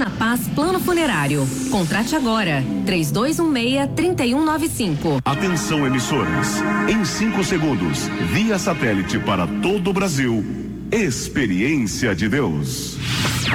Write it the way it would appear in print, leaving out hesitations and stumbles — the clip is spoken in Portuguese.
Na Paz Plano Funerário. Contrate agora. 3216-3195. Atenção, emissoras. Em 5 segundos, via satélite para todo o Brasil. Experiência de Deus.